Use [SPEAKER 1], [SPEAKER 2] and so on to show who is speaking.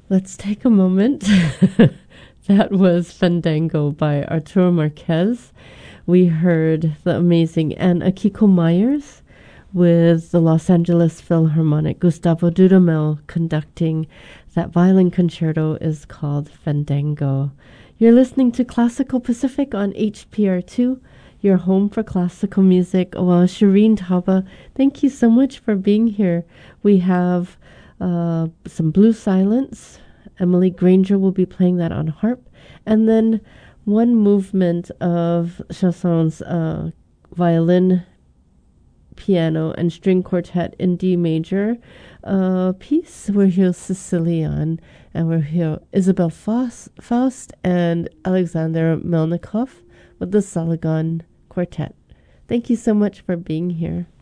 [SPEAKER 1] Let's take a moment. That was Fandango by Arturo Marquez. We heard the amazing Anne Akiko Myers with the Los Angeles Philharmonic. Gustavo Dudamel conducting. That violin concerto is called Fandango. You're listening to Classical Pacific on HPR2, your home for classical music. Well, Shireen Taba, thank you so much for being here. We have some Blue Silence. Emily Granger will be playing that on harp. And then one movement of Chasson's violin, piano, and string quartet in D major piece. We're here Sicilian, and we're here Isabel Faust and Alexander Melnikov with the Salagon Quartet. Thank you so much for being here.